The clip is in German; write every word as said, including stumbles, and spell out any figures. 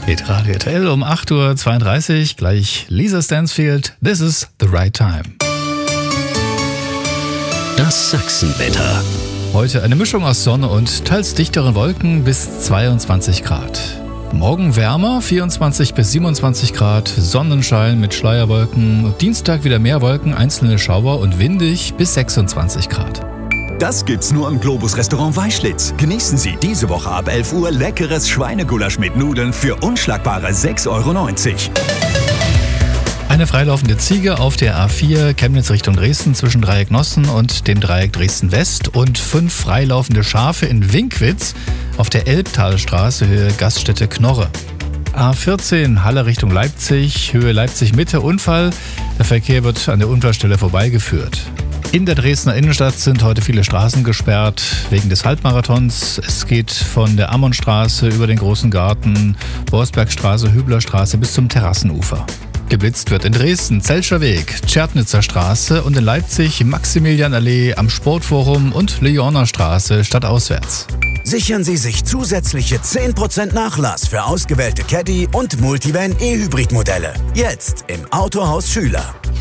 Hit Radio R T L um acht Uhr zweiunddreißig, gleich Lisa Stansfield, This is the right time. Das Sachsenwetter. Heute eine Mischung aus Sonne und teils dichteren Wolken bis zweiundzwanzig Grad. Morgen wärmer, vierundzwanzig bis siebenundzwanzig Grad, Sonnenschein mit Schleierwolken. Dienstag wieder mehr Wolken, einzelne Schauer und windig bis sechsundzwanzig Grad. Das gibt's nur im Globus Restaurant Weischlitz. Genießen Sie diese Woche ab elf Uhr leckeres Schweinegulasch mit Nudeln für unschlagbare sechs Euro neunzig. Eine freilaufende Ziege auf der A vier Chemnitz Richtung Dresden zwischen Dreieck Nossen und dem Dreieck Dresden West und fünf freilaufende Schafe in Winkwitz auf der Elbtalstraße Höhe Gaststätte Knorre. A vierzehn Halle Richtung Leipzig, Höhe Leipzig Mitte Unfall. Der Verkehr wird an der Unfallstelle vorbeigeführt. In der Dresdner Innenstadt sind heute viele Straßen gesperrt wegen des Halbmarathons. Es geht von der Ammonstraße über den Großen Garten, Borsbergstraße, Hüblerstraße bis zum Terrassenufer. Geblitzt wird in Dresden Zelscher Weg, Tschernitzer Straße und in Leipzig Maximilianallee am Sportforum und Leoner Straße stadtauswärts. Sichern Sie sich zusätzliche zehn Prozent Nachlass für ausgewählte Caddy und Multivan E-Hybrid-Modelle. Jetzt im Autohaus Schüler.